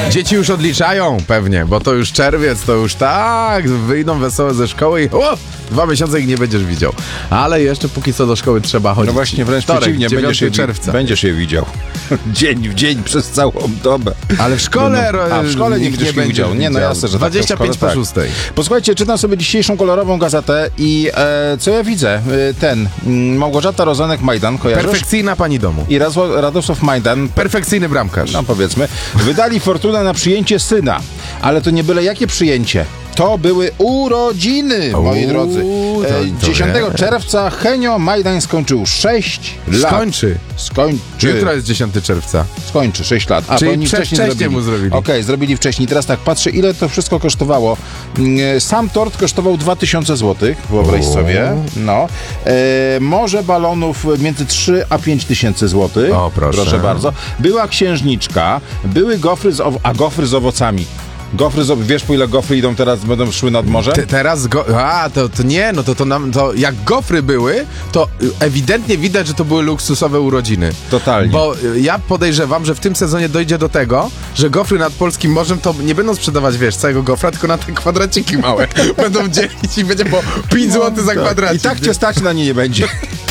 Dzieci już odliczają pewnie, bo to już czerwiec, to już tak, wyjdą wesołe ze szkoły i 2 miesiące ich nie będziesz widział. Ale jeszcze póki co do szkoły trzeba chodzić. No właśnie, wręcz Wtorek, przeciwnie, 9 czerwca. Będziesz je widział. Dzień w dzień przez całą dobę. Ale w szkole... A w szkole nie będziesz widział. Nie, no jasne, że 25 tak, po 6. Posłuchajcie, czytam sobie dzisiejszą kolorową gazetę i co ja widzę? Małgorzata Rozenek-Majdan, kojarzysz? Perfekcyjna pani domu. I Radosław Majdan, Perfekcyjny bramkarz. no powiedzmy, wydali fortunę na przyjęcie syna. Ale to nie byle jakie przyjęcie. To były urodziny, moi drodzy. 10 czerwca Henio Majdan skończył 6 lat. Skończy. Jutro jest 10 czerwca. Skończy 6 lat. Czyli oni wcześniej mu zrobili. Okej, zrobili wcześniej. Teraz tak patrzę, ile to wszystko kosztowało. Sam tort kosztował 2000 zł, wyobraź sobie. No. Morze balonów między 3 a 5 tysięcy złotych. O, proszę. Bardzo. Była księżniczka, były gofry z owocami. Wiesz, po ile gofry idą teraz, będą szły nad morze? Teraz to jak gofry były, to ewidentnie widać, że to były luksusowe urodziny. Totalnie. Bo ja podejrzewam, że w tym sezonie dojdzie do tego, że gofry nad polskim morzem to nie będą sprzedawać, całego gofra, tylko na te kwadraciki małe. Będą dzielić i będzie po 5 zł za kwadracik. I tak cię stać na nie będzie.